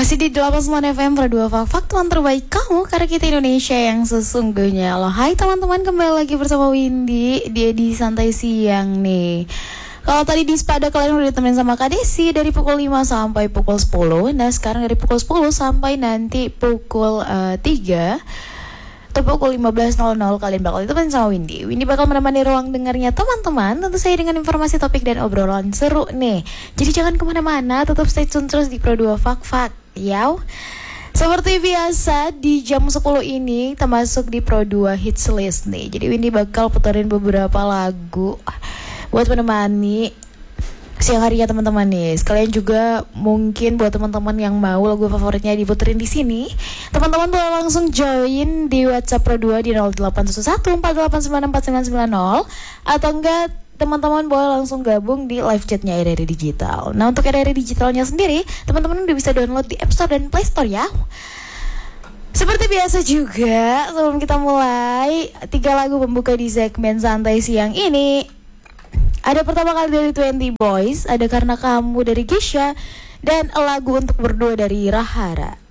Masih di 89 FM Pro 2 Fak teman terbaik kamu, karena kita Indonesia yang sesungguhnya. Halo, hai teman-teman, kembali lagi bersama Windy di edisi santai siang nih. Kalau tadi di Spada kalian udah ditemenin sama Kak Desi dari pukul 5 sampai pukul 10. Nah sekarang dari pukul 10 sampai nanti pukul 3 atau pukul 15.00 kalian bakal ditemenin sama Windy. Windy bakal menemani ruang dengarnya teman-teman, tentu saya dengan informasi, topik, dan obrolan seru nih. Jadi jangan kemana-mana, tetap stay tune terus di Pro 2 Fak ya. Seperti biasa di jam 10 ini termasuk di Pro 2 Hits List nih. Jadi Windy bakal puterin beberapa lagu buat menemani siang harinya teman-teman nih. Sekalian juga mungkin buat teman-teman yang mau lagu favoritnya diputerin di sini, teman-teman boleh langsung join di WhatsApp Pro 2 di 081148949990, atau enggak teman-teman boleh langsung gabung di live chatnya RRI Digital. Nah untuk RRI Digitalnya sendiri, teman-teman udah bisa download di App Store dan Play Store ya. Seperti biasa juga, sebelum kita mulai, 3 lagu pembuka di segmen santai siang ini. Ada pertama kali dari 20 Boys, ada Karena Kamu dari Gesha, dan lagu Untuk Berdua dari Rahara.